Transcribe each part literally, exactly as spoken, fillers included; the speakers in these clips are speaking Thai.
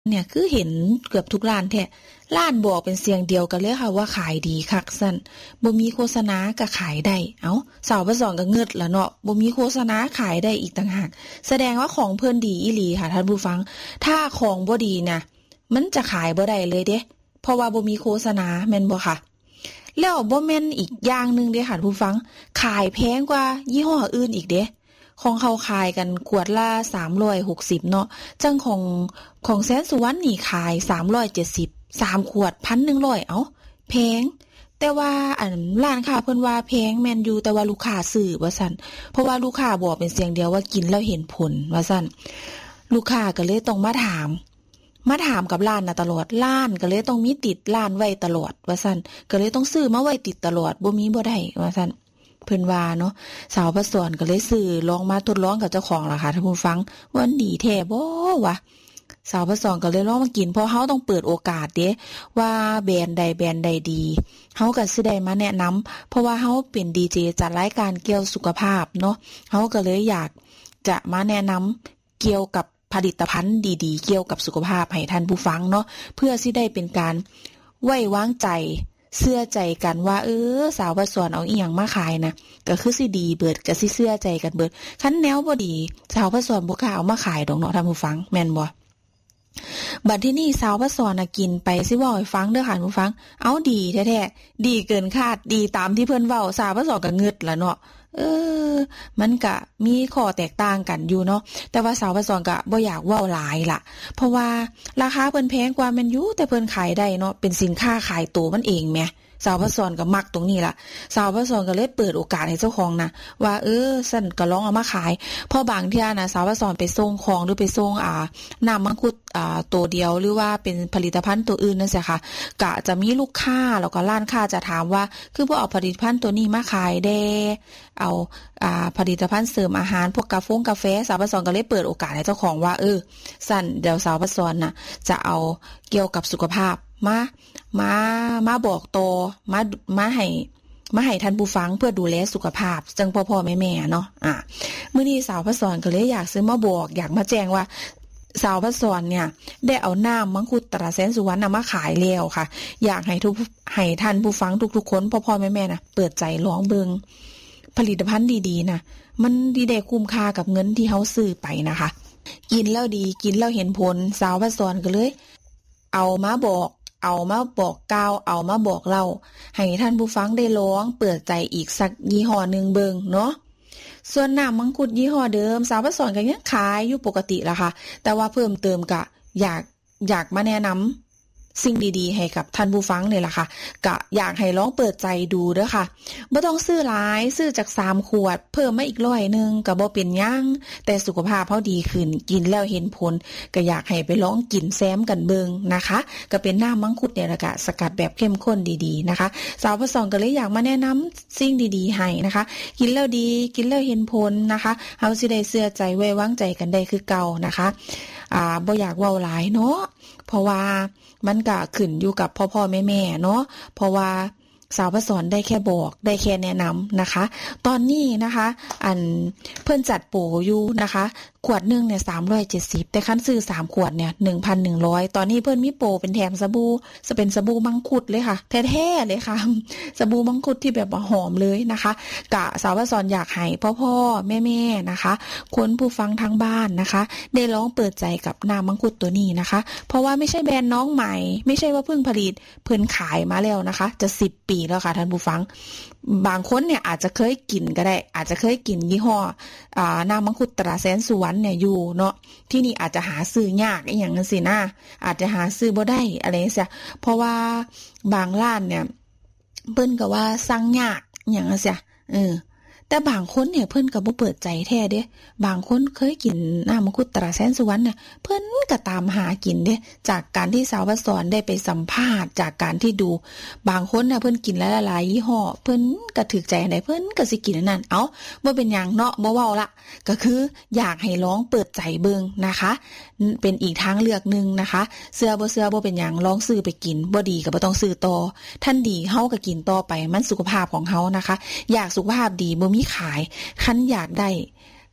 เนี่ยคือเห็นเกือบทุกร้านแท้ร้านบอกเป็นเสียงเดียวกันเลยค่ะว่าขายดีคักซั่นบ่มีโฆษณาก็ขายได้เอ้าสาวประสอนก็เงิดละเนาะบ่มีโฆษณาขายได้อีกต่างหากแสดงว่าของเพิ่นดีอีหลีค่ะท่านผู้ฟังถ้าของบ่ดีนะมันจะขายบ่ได้เลยเด้เพราะว่าบ่มีโฆษณาแม่นบ่ค่ะแล้วบ่แม่นอีกอย่างนึงเด้ค่ะผู้ฟังขายแพงกว่ายี่ห้ออื่นอีกเด้ของเขาขายกันขวดละสามร้อยหกสิบเนาะจังของของแสนสุวรรณนี่ขายสามร้อยเจ็ดสิบ สามขวด หนึ่งพันหนึ่งร้อย เอ้าแพงแต่ว่าอันร้านค้าเพิ่นว่าแพงแม่นอยู่แต่ว่าลูกค้าซื้อว่าซั่นเพราะว่าลูกค้าบอกเป็นเสียงเดียวว่ากินแล้วเห็นผลว่าซั่นลูกค้าก็เลยต้องมาถามมาถามกับร้านน่ะตลอดร้านก็เลยต้องมีติดร้านไว้ตลอดว่าซั่นก็เลยต้องซื้อมาไว้ติดตลอดบ่มีบ่ได้ว่าซั่นเพิ่นว่าเนาะสาวประสอนก็เลยซื้อลองมาทดลองกับเจ้าของล่ะค่ะท่านผู้ฟังว่าดีแท้บ่วะสาวประสอนก็เลยลองมากินเพราะเฮาต้องเปิดโอกาสเด้ว่าแบรนด์ใดแบรนด์ใดดีเฮาก็สิได้มาแนะนำเพราะว่าเฮาเป็นดีเจจัดรายการเกี่ยวสุขภาพเนาะเฮาก็เลยอยากจะมาแนะนำเกี่ยวกับผลิตภัณฑ์ดีๆเกี่ยวกับสุขภาพให้ท่านผู้ฟังเนาะเพื่อสิได้เป็นการไว้วางใจเชื่อใจกันว่าเออสาวประสอนเอาอีหยังมาขายนะก็คือสิดีเบิดก็สิเชื่อใจกันเบิดคันแนวบ่ดีสาวประสอนบ่กล้าเอามาขายดอกเนาะท่านผู้ฟังแม่นบ่บัดที่นี่สาวประสอนน่ะกินไปสิเว้าให้ฟังเด้อค่ะผู้ฟังเอาดีแท้ๆดีเกินคาดดีตามที่เพิ่นเว้าสาวประสอนก็งึดล่ะเนาะเออมันก็มีข้อแตกต่างกันอยู่เนาะแต่ว่าสาวประสอนก็บ่อยากเว้าหลายล่ะเพราะว่าราคาเพิ่นแพงกว่าแม่นอยู่แต่เพิ่นขายได้เนาะเป็นสินค้าขายตัวมันเองแหมสาวประสอนก็มักตรงนี้ล่ะสาวประสอนก็เลยเปิดโอกาสให้เจ้าของนะว่าเออซั่นก็ลองเอามาขายพอบางเที่ยนะสาวประสอนไปส่งของหรือไปส่งอ่าน้ำมังคุดอ่าตัวเดียวหรือว่าเป็นผลิตภัณฑ์ตัวอื่นนั่นสิค่ะก็จะมีลูกค้าแล้วก็ร้านค้าจะถามว่าคือบ่เอาผลิตภัณฑ์ตัวนี้มาขายแด่เอาอ่าผลิตภัณฑ์เสริมอาหารพวกกาแฟกาแฟสาวประสอนก็เลยเปิดโอกาสให้เจ้าของว่าเออซั่นเดี๋ยวสาวประสอนน่ะจะเอาเกี่ยวกับสุขภาพมามามาบอกโตมามาให้มาให้ท่านผู้ฟังเพื่อดูแลสุขภาพจังพ่อๆแม่ๆเนาะอ่ะมื้อนี้สาวประสอนก็เลยอยากซื้อมาบอกอยากมาแจ้งว่าสาวประสอนเนี่ยได้เอาน้ำมังคุดตราแสนสุวรรณมาขายแล้วค่ะอยากให้ทุกให้ท่านผู้ฟังทุกๆคนพ่อๆแม่ๆนะเปิดใจลองเบิ่งผลิตภัณฑ์ดีๆนะมันดีได้คุ้มค่ากับเงินที่เฮาซื้อไปนะคะกินแล้วดีกินแล้วเห็นผลสาวประสอนก็เลยเอามาบอกเอามาบอกกล่าวเอามาบอกเล่าให้ท่านผู้ฟังได้ลองเปิดใจอีกสักยี่ห้อนึงเบิ่งเนาะส่วนน้ำมังคุดยี่ห้อเดิมสาวประสอนก็ยังขายอยู่ปกติล่ะค่ะแต่ว่าเพิ่มเติมก็อยากอยากมาแนะนำสิ่งดีๆให้กับท่านผู้ฟังนี่แหละค่ะก็อยากให้ลองเปิดใจดูเด้อค่ะบ่ต้องซื้อหลายซื้อจากสามขวดเพิ่มมาอีกร้อยนึงก็บ่เป็นหยังแต่สุขภาพเฮาดีขึ้นกินแล้วเห็นผลก็อยากให้ไปลองกินแซมกันเบิ่งนะคะก็เป็นน้ำมังคุดเนี่ยแหละค่ะสกัดแบบเข้มข้นดีๆนะคะสาวประสอนก็เลยอยากมาแนะนำสิ่งดีๆให้นะคะกินแล้วดีกินแล้วเห็นผลนะคะเฮาสิได้เชื่อใจไว้วางใจกันได้คือเก่านะคะอ่าบ่อยากเว้าหลายเนาะเพราะว่ามันก็ขึ้นอยู่กับพ่อๆแม่ๆเนาะเพราะว่าสาวประสอนได้แค่บอกได้แค่แนะนำนะคะตอนนี้นะคะอันเพิ่นจัดโปรอยู่นะคะขวดนึงเนี่ยสามร้อยเจ็ดสิบแต่คันซื้อสามขวดเนี่ย หนึ่งพันหนึ่งร้อย ตอนนี้เพิ่นมีโปรเป็นแถมสบู่จะเป็นสบู่มังคุดเลยค่ะแท้ๆเลยค่ะสบู่มังคุดที่แบบว่าหอมเลยนะคะกะสาวประสอนอยากให้พ่อๆแม่ๆนะคะคนผู้ฟังทางบ้านนะคะได้ลองเปิดใจกับน้ำมังคุดตัวนี้นะคะเพราะว่าไม่ใช่แบรนด์น้องใหม่ไม่ใช่ว่าเพิ่งผลิตเพิ่นขายมาแล้วนะคะจะสิบปีแล้วค่ะท่านผู้ฟังบางคนเนี่ยอาจจะเคยกินก็ได้อาจจะเคยกินยี่ห้ออ่าน้ำมังคุดตราแสนสุวรรณเนี่ยอยู่เนาะที่นี่อาจจะหาซื้อยากอีหยังจังซี่นะอาจจะหาซื้อบ่ได้อะไรจังซี่เพราะว่าบางร้านเนี่ยเพิ่นก็ว่าสั่งยากอีหยังจังซี่เออแต่บางคนเนี่ยเพิ่นก็บ่เปิดใจแท้เด้บางคนเคยกินน้ำมังคุดตราแสนสุวรรณเนี่ยเพิ่นก็ตามหากินเด้จากการที่สาวประสอนได้ไปสัมภาษณ์จากการที่ดูบางคนน่ะเพิ่นกินหลายๆยี่ห้อเพิ่นก็ถูกใจอันใดเพิ่นก็สิกินอันนั้นเอ้าบ่เป็นหยังเนาะบ่เว้าละก็คืออยากให้ลองเปิดใจเบิ่งนะคะเป็นอีกทางเลือกนึงนะคะเชื่อบ่เชื่อบ่เป็นหยังลองซื้อไปกินบ่ดีก็บ่ต้องซื้อต่อท่านดีเฮาก็กินต่อไปมันสุขภาพของเฮานะคะอยากสุขภาพดีบ่มีขายคันอยากได้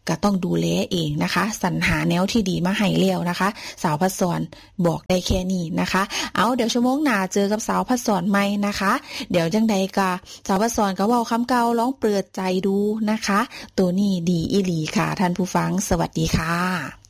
ก็ต้องดูแลเองนะคะสรรหาแนวที่ดีมาให้แล้วนะคะสาวพัดสอนบอกได้แค่นี้นะคะเอาเดี๋ยวชั่วโมงหน้าเจอกับสาวพัดสอนใหม่นะคะเดี๋ยวจังใดก็สาวพัดสอนก็เว้าคำเก่าลองเปิดใจดูนะคะตัวนี้ดีอีหลีค่ะท่านผู้ฟังสวัสดีค่ะ